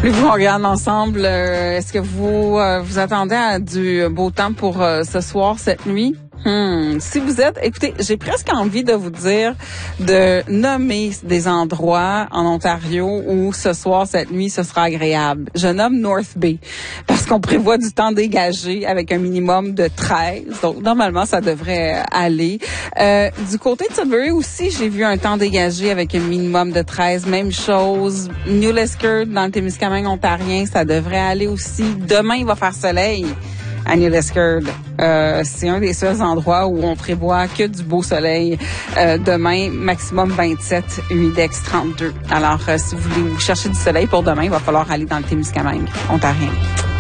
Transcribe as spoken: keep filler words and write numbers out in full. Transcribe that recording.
Plus vous regarde ensemble, euh, est-ce que vous euh, vous attendez à du beau temps pour euh, ce soir, cette nuit? Hmm. Si vous êtes, écoutez, j'ai presque envie de vous dire de nommer des endroits en Ontario où ce soir, cette nuit, ce sera agréable. Je nomme North Bay parce qu'on prévoit du temps dégagé avec un minimum de treize. Donc, normalement, ça devrait aller. Euh, du côté de Sudbury aussi, j'ai vu un temps dégagé avec un minimum de treize. Même chose. New Liskeard, dans le Témiscamingue ontarien, ça devrait aller aussi. Demain, il va faire soleil à New Liskeard. Euh, c'est un des seuls endroits où on prévoit que du beau soleil. Euh, demain, maximum vingt-sept, humidex trente-deux. Alors, euh, si vous voulez chercher du soleil pour demain, il va falloir aller dans le Témiscamingue ontarien.